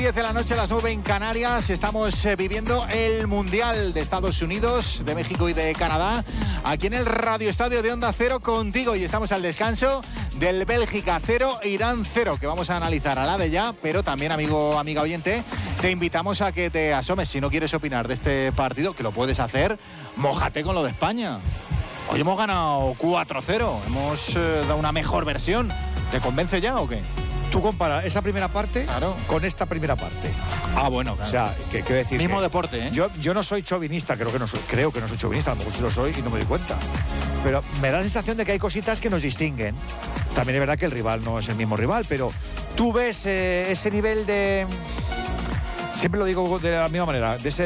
10 de la noche, las 9 en Canarias. Estamos viviendo el Mundial de Estados Unidos, de México y de Canadá, aquí en el Radio Estadio de Onda Cero contigo. Y estamos al descanso del Bélgica 0, Irán 0, que vamos a analizar a la de ya. Pero también, amiga oyente, te invitamos a que te asomes. Si no quieres opinar de este partido, que lo puedes hacer, mójate con lo de España. Hoy hemos ganado 4-0, hemos dado una mejor versión. ¿Te convence ya o qué? Tú comparas esa primera parte con esta primera parte. Ah, bueno, claro. O sea, ¿qué quiero decir? Mismo deporte, ¿eh? Yo no soy chauvinista, creo que no soy chauvinista, a lo mejor sí lo soy y no me doy cuenta. Pero me da la sensación de que hay cositas que nos distinguen. También es verdad que el rival no es el mismo rival, pero tú ves ese nivel de... Siempre lo digo de la misma manera, de ese